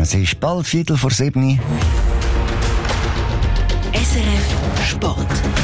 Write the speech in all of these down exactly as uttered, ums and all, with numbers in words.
Es ist bald Viertel vor sieben. S R F Sport.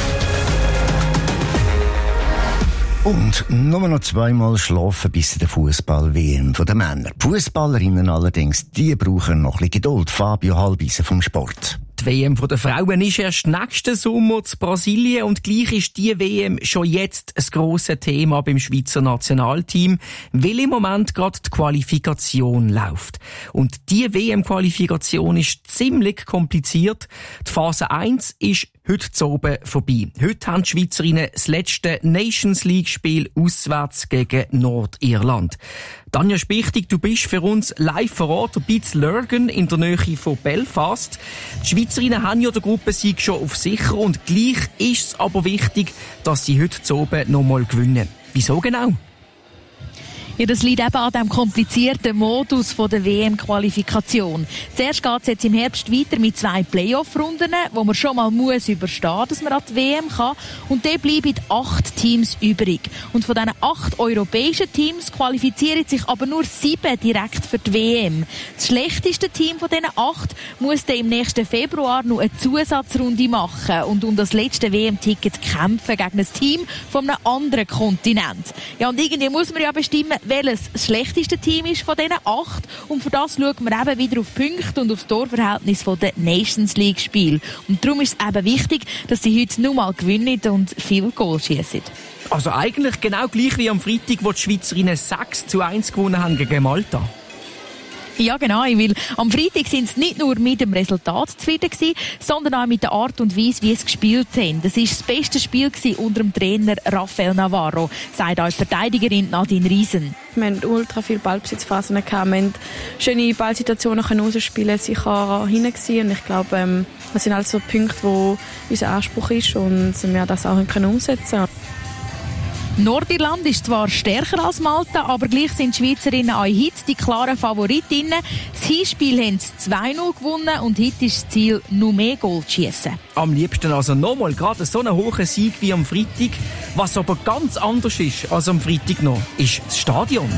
Und nur noch zweimal schlafen bis in der Fußball-W M der Männer. Die Fußballerinnen allerdings, die brauchen noch ein bisschen Geduld. Fabio Halbisen vom Sport. Die W M der Frauen ist erst nächsten Sommer in Brasilien und gleich ist die W M schon jetzt ein grosses Thema beim Schweizer Nationalteam, weil im Moment gerade die Qualifikation läuft. Und die W M-Qualifikation ist ziemlich kompliziert. Die Phase eins ist heute oben vorbei. Heute haben die Schweizerinnen das letzte Nations League-Spiel auswärts gegen Nordirland. Tanja Spichtig, du bist für uns live vor Ort, bei Lurgan in der Nähe von Belfast. Die Schweizerinnen haben ja den Gruppensieg schon auf sicher und gleich ist es aber wichtig, dass sie heute oben noch mal gewinnen. Wieso genau? Ja, das liegt eben an dem komplizierten Modus von der W M-Qualifikation. Zuerst geht es jetzt im Herbst weiter mit zwei Playoff-Runden, wo man schon mal muss überstehen, dass man an die W M kann. Und dann bleiben acht Teams übrig. Und von diesen acht europäischen Teams qualifizieren sich aber nur sieben direkt für die W M. Das schlechteste Team von diesen acht muss dann im nächsten Februar noch eine Zusatzrunde machen und um das letzte W M-Ticket kämpfen gegen ein Team von einem anderen Kontinent. Ja, und irgendwie muss man ja bestimmen, welches das schlechteste Team ist von diesen acht. Und für das schaut man eben wieder auf Punkte und auf das Torverhältnis von den Nations League Spiel. Und darum ist es eben wichtig, dass sie heute nur mal gewinnen und viel Goal schießen. Also eigentlich genau gleich wie am Freitag, wo die Schweizerinnen sechs zu eins gewonnen haben gegen Malta. Ja, genau, weil am Freitag sind sie nicht nur mit dem Resultat zufrieden gewesen, sondern auch mit der Art und Weise, wie sie gespielt haben. Das war das beste Spiel unter dem Trainer Rafael Navarro, sagt auch die Verteidigerin Nadine Riesen. Wir hatten ultra viele Ballbesitzphasen, wir haben schöne Ballsituationen rausspielen, sicher hinten gewesen. Und ich glaube, das sind also Punkte, wo unser Anspruch ist und wir das auch umsetzen können. Nordirland ist zwar stärker als Malta, aber gleich sind die Schweizerinnen auch heute die klaren Favoritinnen. Das Hinspiel haben sie zwei null gewonnen und heute ist das Ziel, noch mehr Goal zu schiessen. Am liebsten also nochmal gerade so einen hohen Sieg wie am Freitag. Was aber ganz anders ist als am Freitag noch, ist das Stadion.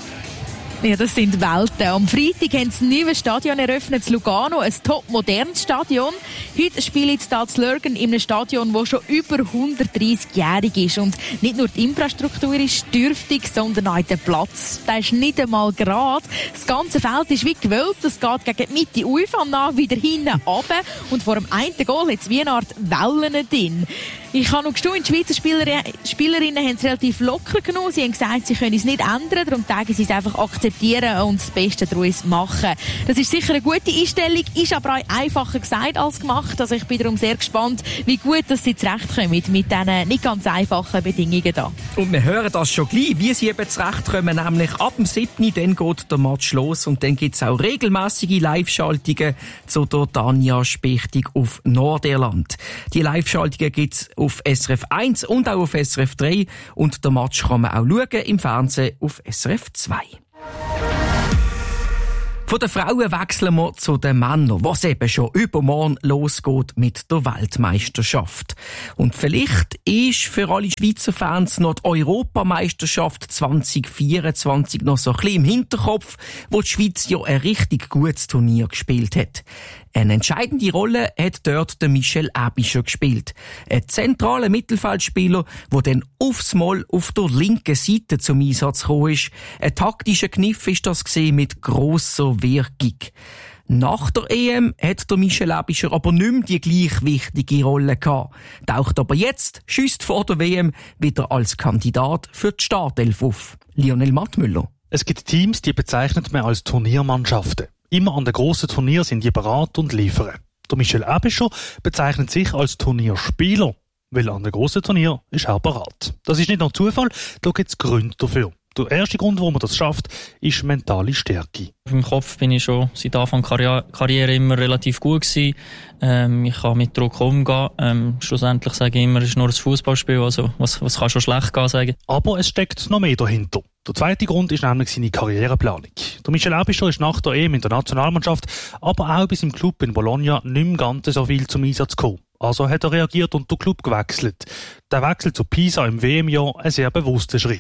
Ja, das sind Welten. Am Freitag haben sie ein neues Stadion eröffnet, in Lugano, ein top-modernes Stadion. Heute spielen sie hier in Lurgan in einem Stadion, das schon über hundertdreißig-jährig ist. Und nicht nur die Infrastruktur ist dürftig, sondern auch der Platz. Der ist nicht einmal gerade. Das ganze Feld ist wie gewölbt. Das geht gegen die Mitte auf und dann wieder hinten runter. Und vor dem einen Goal hat es wie eine Art Wellen drin. Ich habe noch gestaunt, die Schweizer Spieler, Spielerinnen haben es relativ locker genommen. Sie haben gesagt, sie können es nicht ändern, darum sagen sie es einfach akzeptieren und das Beste daraus machen. Das ist sicher eine gute Einstellung, ist aber auch einfacher gesagt als gemacht. Also ich bin darum sehr gespannt, wie gut dass sie zurechtkommen mit diesen nicht ganz einfachen Bedingungen da. Und wir hören das schon gleich, wie sie eben zurechtkommen, nämlich ab dem siebten Dann geht der Match los und dann gibt es auch regelmäßige Live-Schaltungen zu der Tanja Spichtig auf Nordirland. Die Live-Schaltungen gibt es auf S R F eins und auch auf S R F drei und der Match kann man auch schauen im Fernsehen auf S R F zwei. Von den Frauen wechseln wir zu den Männern, was eben schon übermorgen losgeht mit der Weltmeisterschaft. Und vielleicht ist für alle Schweizer Fans noch die Europameisterschaft zwanzig vierundzwanzig noch so ein bisschen im Hinterkopf, wo die Schweiz ja ein richtig gutes Turnier gespielt hat. Eine entscheidende Rolle hat dort der Michel Aebischer gespielt. Ein zentraler Mittelfeldspieler, der dann aufs Mal auf der linken Seite zum Einsatz gekommen ist. Ein taktischer Kniff ist das gesehen mit grosser Wirkung. Nach der E M hat der Michel Aebischer aber nicht mehr die gleich wichtige Rolle gehabt. Taucht aber jetzt, schüsst vor der W M, wieder als Kandidat für die Startelf auf. Lionel Mattmüller. Es gibt Teams, die bezeichnet man als Turniermannschaften. Immer an den grossen Turnieren sind die bereit und liefern. Der Michel Aebischer bezeichnet sich als Turnierspieler, weil an den grossen Turnier ist er bereit. Das ist nicht nur Zufall, da gibt es Gründe dafür. Der erste Grund, warum man das schafft, ist mentale Stärke. Im Kopf bin ich schon seit Anfang der Karriere immer relativ gut gewesen. Ähm, ich kann mit Druck umgehen. Ähm, schlussendlich sage ich immer, es ist nur ein Fußballspiel, also was, was kann schon schlecht gehen, sagen. Aber es steckt noch mehr dahinter. Der zweite Grund ist nämlich seine Karriereplanung. Der Michel Aebischer ist nach der E M in der Nationalmannschaft, aber auch bis im Club in Bologna nicht mehr ganz so viel zum Einsatz gekommen. Also hat er reagiert und den Club gewechselt. Der Wechsel zu Pisa im W M-Jahr ein sehr bewusster Schritt.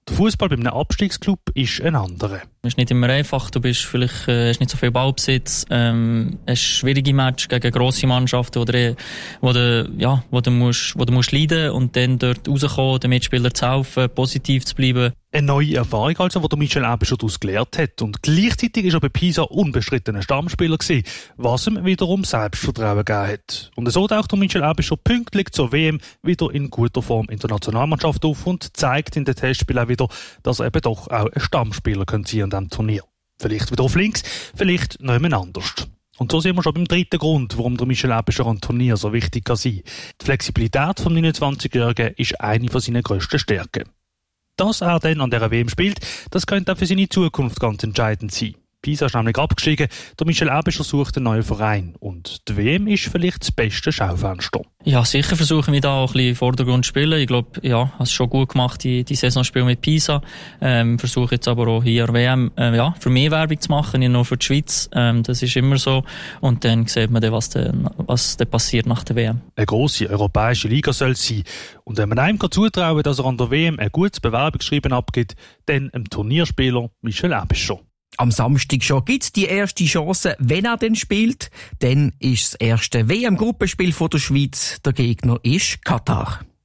Der Fußball bei einem Abstiegsklub ist ein anderer. Es ist nicht immer einfach, du bist vielleicht, äh, hast nicht so viel Ballbesitz, ähm, es ist schwierige Match gegen grosse Mannschaften, wo du, wo du, ja, wo du musst, wo du musst leiden und dann dort rauskommen, den Mitspielern zu helfen, positiv zu bleiben. Eine neue Erfahrung also, die Michel Aebischer daraus gelernt hat. Und gleichzeitig ist er bei Pisa unbestrittener Stammspieler gewesen, was ihm wiederum Selbstvertrauen gegeben hat. Und so taucht Michel Aebischer pünktlich zur W M wieder in guter Form in der Nationalmannschaft auf und zeigt in den Testspielen auch wieder, dass er eben doch auch ein Stammspieler sein kann an diesem Turnier. Vielleicht wieder auf links, vielleicht noch jemand anders. Und so sind wir schon beim dritten Grund, warum der Michel Aebischer an Turnier so wichtig kann sein. Die Flexibilität vom neunundzwanzigjährigen ist eine von seinen grössten Stärken. Dass er dann an dieser W M spielt, das könnte auch für seine Zukunft ganz entscheidend sein. Pisa ist nämlich abgestiegen, der Michel Aebischer sucht einen neuen Verein und die W M ist vielleicht das beste Schaufenster. Ja, sicher versuche ich da auch ein bisschen im Vordergrund zu spielen. Ich glaube, ja, habe es schon gut gemacht, die, die Saisonspiele mit Pisa. Ähm, versuche jetzt aber auch hier W M, äh, ja, für mehr Werbung zu machen, nicht nur für die Schweiz. Ähm, das ist immer so. Und dann sieht man dann, was dann, was dann passiert nach der W M. Eine grosse europäische Liga soll es sein. Und wenn man einem zutrauen kann, dass er an der W M ein gutes Bewerbungsschreiben abgibt, dann dem Turnierspieler Michel Aebischer. Am Samstag schon gibt's die erste Chance, wenn er denn spielt. Dann ist das erste W M-Gruppenspiel von der Schweiz. Der Gegner ist Katar.